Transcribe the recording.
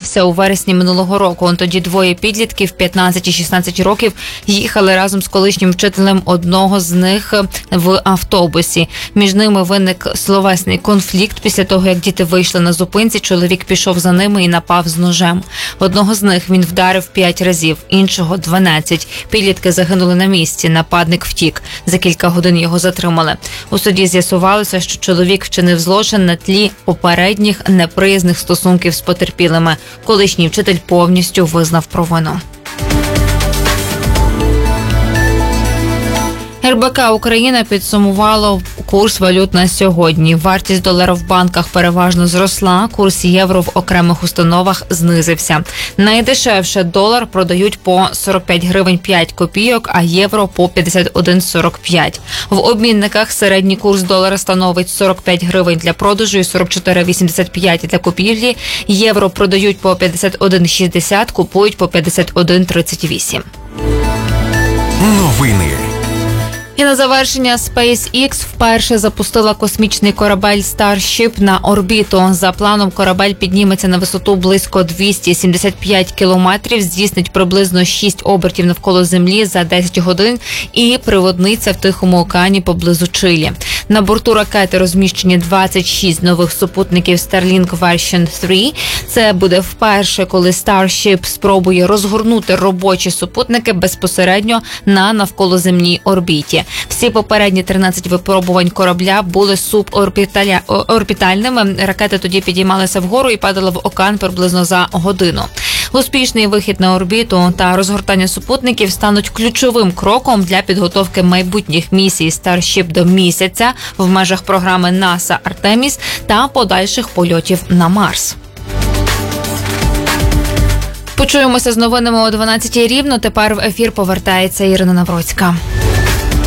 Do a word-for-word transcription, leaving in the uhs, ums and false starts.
стався у вересні минулого року. Тоді двоє підлітків п'ятнадцять і шістнадцять років їхали разом з колишнім вчителем одного з них в автобусі. Між ними виник словесний конфлікт. Після того, як діти вийшли на зупинці, чоловік пішов за ними і напав з ножем. Одного з них він вдарив п'ять разів, іншого – дванадцять. Підлітки загинули на місці, нападник втік. За кілька годин його затримали. У суді з'ясувалося, що чоловік вчинив злочин на тлі попередніх неприязних стосунків з потерпілими. Колишній вчитель повністю визнав провину. ер бе ка Україна підсумувало курс валют на сьогодні. Вартість долара в банках переважно зросла, курс євро в окремих установах знизився. Найдешевше долар продають по сорок п'ять гривень п'ять копійок, а євро по п'ятдесят один сорок п'ять. В обмінниках середній курс долара становить сорок п'ять гривень для продажу і сорок чотири вісімдесят п'ять для купівлі. Євро продають по п'ятдесят один шістдесят, купують по п'ятдесят один тридцять вісім. Новини. І на завершення SpaceX вперше запустила космічний корабель Starship на орбіту. За планом корабель підніметься на висоту близько двісті сімдесят п'ять кілометрів, здійснить приблизно шість обертів навколо Землі за десять годин і приводниться в Тихому океані поблизу Чилі. На борту ракети розміщені двадцять шість нових супутників Starlink Version три. Це буде вперше, коли Starship спробує розгорнути робочі супутники безпосередньо на навколоземній орбіті. Всі попередні тринадцять випробувань корабля були суборбітальними. Ракети тоді підіймалися вгору і падали в океан приблизно за годину. Успішний вихід на орбіту та розгортання супутників стануть ключовим кроком для підготовки майбутніх місій Starship до місяця в межах програми НАСА Артеміс та подальших польотів на Марс. Почуємося з новинами о дванадцятій рівно. Тепер в ефір повертається Ірина Навроцька.